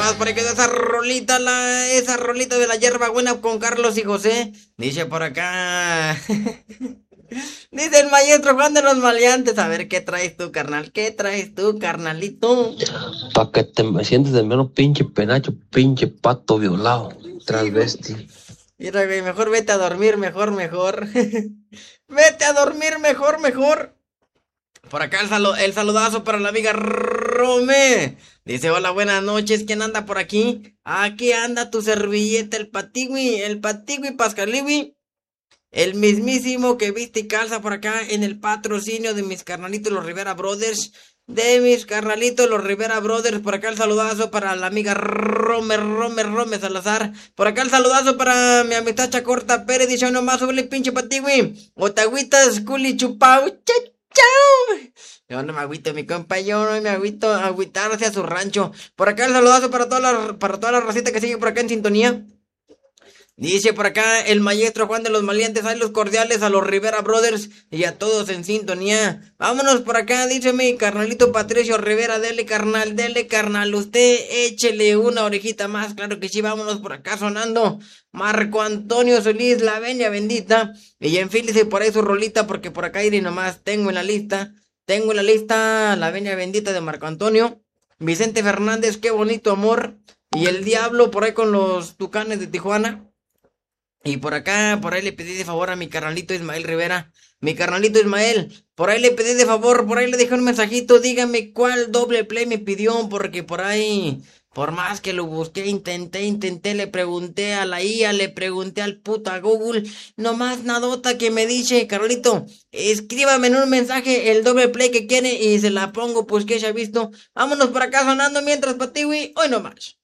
más por ahí quedó esa rolita, esa rolita de la hierba buena con Carlos y José. Dice por acá. Dice el maestro Juan de los Maleantes. A ver, ¿qué traes tú, carnal? ¿Qué traes tú, carnalito? Pa' que te me sientes de menos pinche penacho, pinche pato violado, Sí, güey. transvesti. Mira, güey, mejor vete a dormir, mejor. Vete a dormir, mejor. Por acá el saludazo para la amiga Rome. Dice, hola, buenas noches. ¿Quién anda por aquí? Aquí anda tu servilleta, el patigui Pascaliwi. El mismísimo que viste y calza por acá en el patrocinio de mis carnalitos los Rivera Brothers. De mis carnalitos los Rivera Brothers. Por acá el saludazo para la amiga Rome Salazar. Por acá el saludazo para mi amistad Chacorta Pérez. Dice uno más sobre el pinche patigüi. Otagüitas, culi chupau. Chau, chau. Yo no me agüito, mi compa, yo no me agüito, agüitar hacia su rancho. Por acá el saludazo para toda la racita que sigue por acá en sintonía. Dice por acá el maestro Juan de los Maleantes, hay los cordiales a los Rivera Brothers y a todos en sintonía. Vámonos por acá, dice mi carnalito Patricio Rivera, dele carnal, usted échele una orejita más, claro que sí, vámonos por acá sonando. Marco Antonio Solís, la venia bendita, y enfílese por ahí su rolita, porque por acá iré nomás, tengo en la lista la venia bendita de Marco Antonio, Vicente Fernández, qué bonito amor, y el diablo por ahí con los Tucanes de Tijuana. Y por acá, por ahí le pedí de favor a mi carnalito Ismael Rivera. Mi carnalito Ismael, por ahí le pedí de favor, por ahí le dejé un mensajito. Dígame cuál doble play me pidió, porque por ahí, por más que lo busqué, intenté, le pregunté a la IA, le pregunté al puta Google. Nomás nadota que me dice, Carlito, escríbame en un mensaje el doble play que quiere y se la pongo, pues que ya ha visto. Vámonos por acá sonando mientras, Patiwi, hoy nomás.